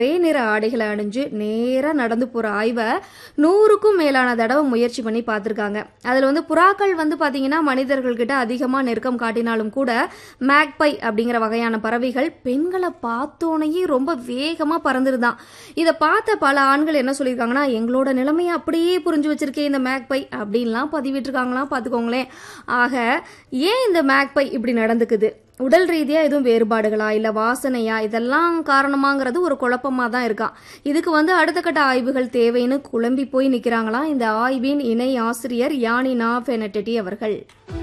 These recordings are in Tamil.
ஒரே நிற ஆடைகளை அணிஞ்சு நேரா நடந்து போற ஆய்வை 100க்கும் மேலான தடவை முயற்சி பண்ணி பார்த்திருக்காங்க. அதுல புறாக்கள் பாத்தீங்கன்னா மனிதர்கள் கிட்ட அதிகமா நெருக்கம் காட்டினாலும் கூட மேக்பை அப்படிங்கிற வகையான பறவைகள் பெண்களை பார்த்தோனையே ரொம்ப வேகமா பறந்துருதான். இதை பார்த்த பல ஆண்கள் என்ன சொல்லியிருக்காங்கன்னா, எங்களோட நிலைமையை அப்படியே புரிஞ்சு வச்சிருக்கேன் இந்த மேக்பை அப்படின்லாம் பதிவிட்டிருக்காங்களாம். பார்த்துக்கோங்களேன். ஆக ஏன் இந்த மேக்பை இப்படி நடந்துக்குது? உடல் ரீதியா எதுவும் வேறுபாடுகளா இல்ல வாசனையா, இதெல்லாம் காரணமாங்கிறது ஒரு குழப்பமா தான் இருக்கான். இதுக்கு அடுத்த கட்ட ஆய்வுகள் தேவைன்னு குழம்பி போய் நிக்கிறாங்களாம் இந்த ஆய்வின் இணை ஆசிரியர் யானினா பெனடெட்டி அவர்கள்.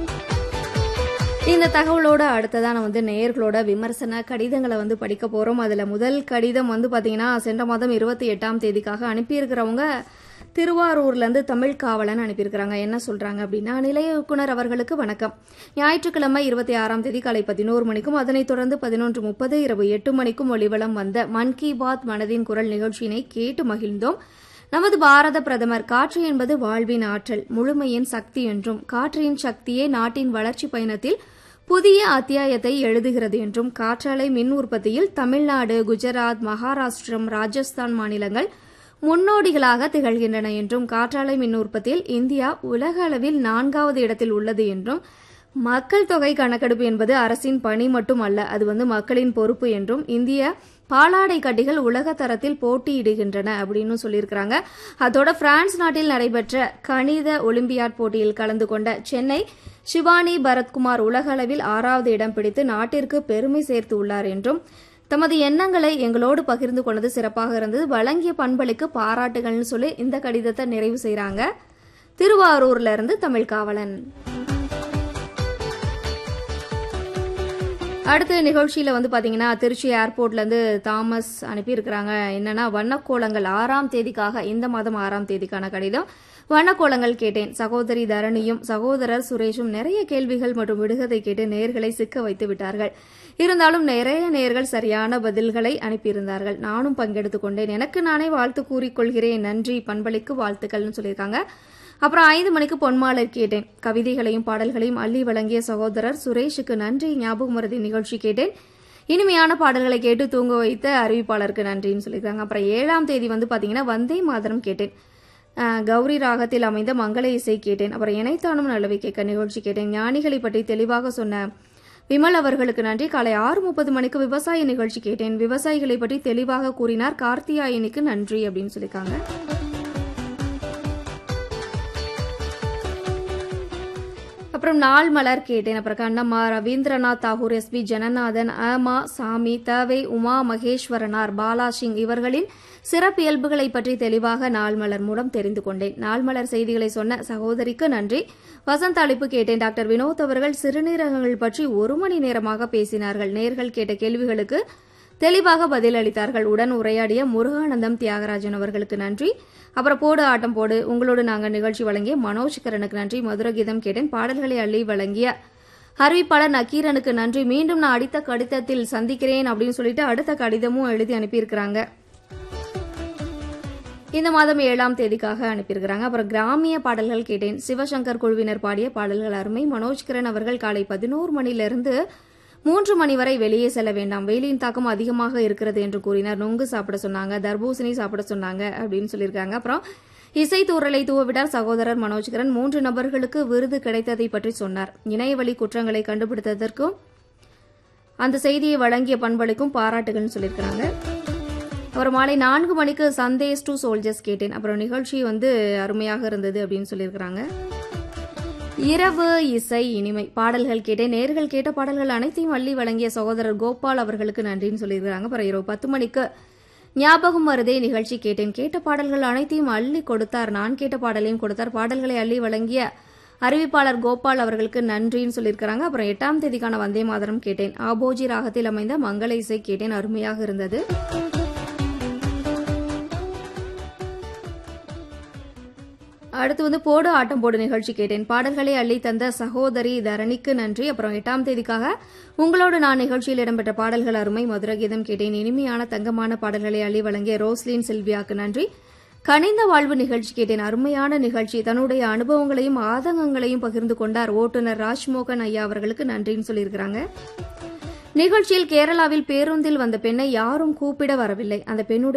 இந்த தகவலோட அடுத்ததான் நேயர்களோட விமர்சன கடிதங்களை படிக்க போறோம். அதுல முதல் கடிதம் பாத்தீங்கன்னா சென்ற மாதம் 28ஆம் தேதிக்காக அனுப்பியிருக்கிறவங்க திருவாரூர்ல இருந்து தமிழ் காவலன் அனுப்பியிருக்கிறாங்க. என்ன சொல்றாங்க அப்படின்னா, நிலைய இயக்குனர் அவர்களுக்கு வணக்கம். ஞாயிற்றுக்கிழமை 26ஆம் தேதி காலை 11 மணிக்கும் அதனைத் தொடர்ந்து 11:30 இரவு 8 மணிக்கும் ஒளிவலம் வந்த மன் கி பாத் மனதின் குரல் நிகழ்ச்சியினை கேட்டு மகிழ்ந்தோம். நமது பாரத பிரதமர் காற்று என்பது வாழ்வின் ஆற்றல், முழுமையின் சக்தி என்றும் காற்றின் சக்தியே நாட்டின் வளர்ச்சி பயணத்தில் புதிய அத்தியாயத்தை எழுதுகிறது என்றும் காற்றாலை மின் உற்பத்தியில் தமிழ்நாடு, குஜராத், மகாராஷ்டிரம், ராஜஸ்தான் மாநிலங்கள் முன்னோடிகளாக திகழ்கின்றன என்றும் காற்றாலை மின் உற்பத்தியில் இந்தியா உலக அளவில் 4வது இடத்தில் உள்ளது என்றும் மக்கள் தொகை கணக்கெடுப்பு என்பது அரசின் பணி மட்டும் அல்ல, அது மக்களின் பொறுப்பு என்றும் இந்திய பாலாடை கட்டிகள் உலக தரத்தில் போட்டியிடுகின்றன அப்படின்னு சொல்லியிருக்கிறாங்க. அதோட பிரான்ஸ் நாட்டில் நடைபெற்ற கணித ஒலிம்பியாட் போட்டியில் கலந்து கொண்ட சென்னை சிவானி பரத்குமார் உலக அளவில் 6வது இடம் பிடித்து நாட்டிற்கு பெருமை சேர்த்து உள்ளார் என்றும் தமது எண்ணங்களை எங்களோடு பகிர்ந்து கொண்டது சிறப்பாக இருந்தது, வழங்கிய பண்பளிக்கு பாராட்டுகள்னு சொல்லி இந்த கடிதத்தை நிறைவு செய்யறாங்க. திருவாரூர்ல இருந்து தமிழ் காவலன். அடுத்த நிகழ்ச்சியில பாத்தீங்கன்னா திருச்சி ஏர்போர்ட்ல இருந்து தாமஸ் அனுப்பியிருக்கிறாங்க. என்னன்னா, வண்ணக்கோலங்கள் 6ஆம் தேதிக்காக, இந்த மாதம் 6ஆம் தேதிக்கான கடிதம். வண்ணக்கோலங்கள் கேட்டேன். சகோதரி தரணியும் சகோதரர் சுரேஷும் நிறைய கேள்விகள் மற்றும் விடுகதை கேட்டு நேயர்களை சிக்க வைத்து விட்டார்கள். இருந்தாலும் நிறைய நேயர்கள் சரியான பதில்களை அனுப்பியிருந்தார்கள். நானும் பங்கெடுத்துக் கொண்டேன். எனக்கு நானே வாழ்த்து கூறிக்கொள்கிறேன். நன்றி, பண்பளிக்கு வாழ்த்துக்கள்னு சொல்லியிருக்காங்க. அப்புறம் 5 மணிக்கு பொன்மாலர் கேட்டேன். கவிதைகளையும் பாடல்களையும் அள்ளி வழங்கிய சகோதரர் சுரேஷுக்கு நன்றி. ஞாபகம் மருதி நிகழ்ச்சி கேட்டேன். இனிமையான பாடல்களை கேட்டு தூங்க வைத்த அறிவிப்பாளருக்கு நன்றின்னு சொல்லியிருக்காங்க. அப்புறம் 7ஆம் தேதி பாத்தீங்கன்னா வந்தே மாதரம் கேட்டேன். கௌரி ராகத்தில் அமைந்த மங்கள இசை கேட்டேன். அப்புறம் இணைத்தானும் நல்லவை கேட்க நிகழ்ச்சி கேட்டேன். ஞானிகளை பற்றி தெளிவாக சொன்ன விமல் அவர்களுக்கு நன்றி. காலை 6:30 மணிக்கு விவசாய நிகழ்ச்சி கேட்டேன். விவசாயிகளை பற்றி தெளிவாக கூறினார். கார்த்தியாயனிக்கு நன்றி அப்படின்னு சொல்லியிருக்காங்க. அப்புறம் நாள் மலர் கேட்டேன். அப்புறம் கண்ணம்மா, ரவீந்திரநாத் தாகூர், எஸ்பி ஜனநாதன், அமா சாமி, தவை, உமா மகேஸ்வரனார், பாலாசிங் இவர்களின் சிறப்பியல்புகளை பற்றி தெளிவாக நாள் மலர் மூலம் தெரிந்து கொண்டேன். நாள் மலர் செய்திகளை சொன்ன சகோதரிக்கு நன்றி. வசந்த அளிப்பு கேட்டேன். டாக்டர் வினோத் அவர்கள் சிறுநீரகங்கள் பற்றி 1 மணி நேரமாக பேசினார்கள். நேர்கள் கேட்ட கேள்விகளுக்கு தெளிவாக பதிலளித்தார்கள். உடன் உரையாடிய முருகானந்தம் தியாகராஜன் அவர்களுக்கு நன்றி. அப்புறம் போடு ஆட்டம் போடு உங்களோடு நாங்கள் நிகழ்ச்சி வழங்கிய மனோஜ் கரனுக்கு நன்றி. மதுர கீதம் கேட்டேன். பாடல்களை அள்ளி வழங்கிய அறிவிப்பாளர் நக்கீரனுக்கு நன்றி. மீண்டும் நான் அடுத்த கடிதத்தில் சந்திக்கிறேன் அப்படின்னு சொல்லிட்டு அடுத்த கடிதமும் எழுதி அனுப்பியிருக்கிறாங்க. இந்த மாதம் 7ஆம் தேதிக்காக அனுப்பியிருக்கிறாங்க. அப்புறம் கிராமிய பாடல்கள் கேட்டேன். சிவசங்கர் குழுவினர் பாடிய பாடல்கள் அருமை. மனோஜ் கிரண் அவர்கள் காலை 11 மணிலிருந்து 3 மணி வரை வெளியே செல்ல வேண்டாம், வெயிலின் தாக்கம் அதிகமாக இருக்கிறது என்று கூறினார். நொங்கு சாப்பிட சொன்னாங்க, தர்பூசணி சாப்பிட சொன்னாங்க அப்படின்னு சொல்லியிருக்காங்க. அப்புறம் இசை தூரலை தூவவிட்டார் சகோதரர் மனோஜ்கரன். 3 நபர்களுக்கு விருது கிடைத்ததை பற்றி சொன்னார். இணையவழி குற்றங்களை கண்டுபிடித்ததற்கும் அந்த செய்தியை வழங்கிய பண்பளிக்கும் பாராட்டுகள்னு சொல்லியிருக்காங்க. அப்புறம் மாலை 4 மணிக்கு சந்தேஸ் டு சோல்ஜர்ஸ் கேட்டேன். அப்புறம் நிகழ்ச்சி அருமையாக இருந்தது அப்படின்னு சொல்லியிருக்கிறாங்க. இரவு இசை இனிமை பாடல்கள் கேட்டேன். நேர்கள் கேட்ட பாடல்கள் அனைத்தையும் அள்ளி வழங்கிய சகோதரர் கோபால் அவர்களுக்கு நன்றின்னு சொல்லியிருக்கிறாங்க. அப்புறம் இரவு 10 மணிக்கு ஞாபகம் வருதே நிகழ்ச்சி கேட்டேன். கேட்ட பாடல்கள் அனைத்தையும் அள்ளி கொடுத்தார். நான் கேட்ட பாடலையும் கொடுத்தார். பாடல்களை அள்ளி வழங்கிய அறிவிப்பாளர் கோபால் அவர்களுக்கு நன்றின்னு சொல்லியிருக்கிறாங்க. அப்புறம் 8ஆம் தேதிக்கான வந்தே மாதரம் கேட்டேன். ஆபோஜி ராகத்தில் அமைந்த மங்கள இசை கேட்டேன். அருமையாக இருந்தது. அடுத்து போடு ஆட்டம் போடு நிகழ்ச்சி கேட்டேன். பாடல்களை அள்ளி தந்த சகோதரி தரணிக்கு நன்றி. அப்புறம் 8ஆம் தேதிக்காக உங்களோடு நான் நிகழ்ச்சியில் இடம்பெற்ற பாடல்கள் அருமை. மதுர கீதம் கேட்டேன். இனிமையான தங்கமான பாடல்களை அள்ளி வழங்கிய ரோஸ்லின் சில்வியாக்கு நன்றி. கனிந்த வாழ்வு நிகழ்ச்சி கேட்டேன். அருமையான நிகழ்ச்சி. தன்னுடைய அனுபவங்களையும் ஆதங்கங்களையும் பகிர்ந்து கொண்டார் ஓட்டுநர் ராஜ்மோகன் ஐயா அவர்களுக்கு நன்றின்னு சொல்லியிருக்கிறாங்க. நிகழ்ச்சியில் கேரளாவில் பேருந்தில் வந்த பெண்ணை யாரும் கூப்பிட வரவில்லை. அந்த பெண்ணுடைய